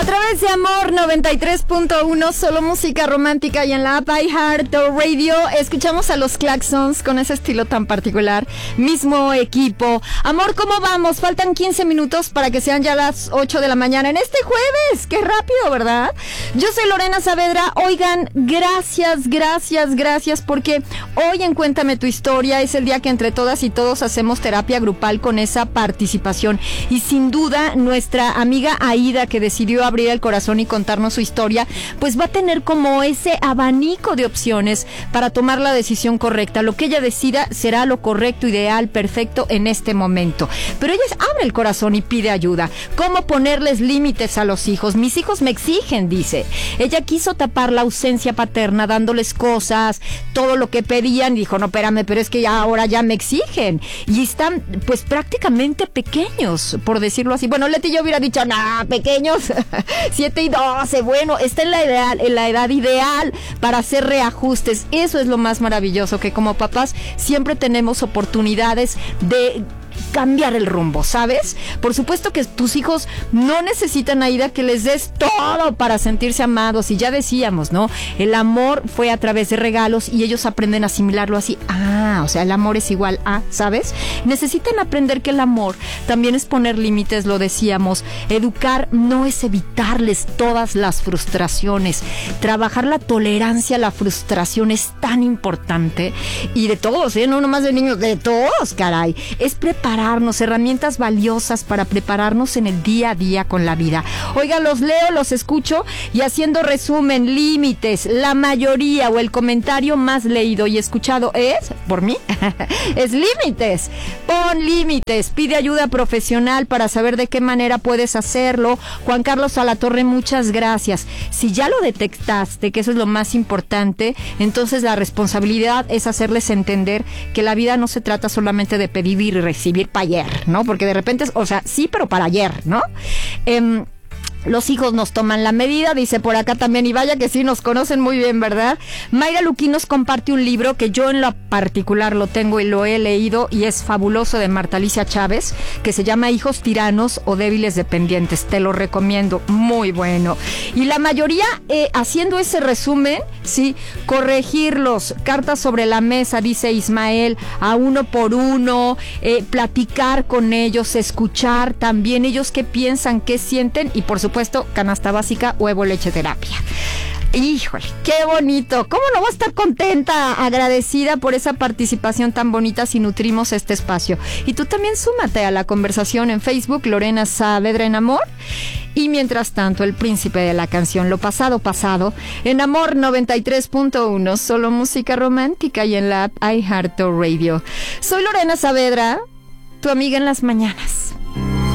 A través de Amor 93.1, solo música romántica, y en la app iHeartRadio escuchamos a los Claxons con ese estilo tan particular. Mismo equipo. Amor, ¿cómo vamos? Faltan 15 minutos para que sean ya las 8 de la mañana en este jueves. ¡Qué rápido!, ¿verdad? Yo soy Lorena Saavedra. Oigan, gracias, porque hoy en Cuéntame tu Historia es el día que entre todas y todos hacemos terapia grupal con esa participación. Y sin duda, nuestra amiga Aida, que decidió abrir el corazón y contarnos su historia, pues va a tener como ese abanico de opciones para tomar la decisión correcta. Lo que ella decida será lo correcto, ideal, perfecto en este momento. Pero ella abre el corazón y pide ayuda. ¿Cómo ponerles límites a los hijos? Mis hijos me exigen, dice. Ella quiso tapar la ausencia paterna dándoles cosas, todo lo que pedían, y dijo, no, espérame, pero es que ya ahora ya me exigen. Y están pues prácticamente pequeños, por decirlo así. Bueno, Leti yo hubiera dicho, no, pequeños, 7 y 12, bueno, está en la edad ideal para hacer reajustes. Eso es lo más maravilloso, que como papás siempre tenemos oportunidades de cambiar el rumbo, ¿sabes? Por supuesto que tus hijos no necesitan, Aida, que les des todo para sentirse amados, y ya decíamos, ¿no? El amor fue a través de regalos y ellos aprenden a asimilarlo así. O sea, el amor es igual a, ¿sabes? Necesitan aprender que el amor también es poner límites, lo decíamos. Educar no es evitarles todas las frustraciones. Trabajar la tolerancia a la frustración es tan importante, y de todos, no nomás de niños, de todos, caray. Es prepararnos, herramientas valiosas para prepararnos en el día a día con la vida. Oiga, los leo, los escucho, y haciendo resumen, límites, la mayoría o el comentario más leído y escuchado es, por mí, es límites. Pon límites, pide ayuda profesional para saber de qué manera puedes hacerlo. Juan Carlos Alatorre, muchas gracias. Si ya lo detectaste, que eso es lo más importante, entonces la responsabilidad es hacerles entender que la vida no se trata solamente de pedir y recibir para ayer, ¿no? Porque de repente, o sea, sí, pero para ayer, ¿no? Los hijos nos toman la medida, dice por acá también, y vaya que sí, nos conocen muy bien, ¿verdad? Mayra Luquín nos comparte un libro que yo en lo particular lo tengo y lo he leído, y es fabuloso, de Marta Alicia Chávez, que se llama Hijos Tiranos o Débiles Dependientes. Te lo recomiendo, muy bueno. Y la mayoría, haciendo ese resumen, sí, corregirlos, cartas sobre la mesa, dice Ismael, a uno por uno, platicar con ellos, escuchar también ellos qué piensan, qué sienten, y por supuesto, canasta básica, huevo, leche, terapia. Híjole, qué bonito. ¿Cómo no voy a estar contenta, agradecida por esa participación tan bonita si nutrimos este espacio? Y tú también súmate a la conversación en Facebook, Lorena Saavedra en Amor. Y mientras tanto, el príncipe de la canción, lo pasado, pasado, en Amor 93.1, solo música romántica, y en la app iHeartRadio. Soy Lorena Saavedra, tu amiga en las mañanas.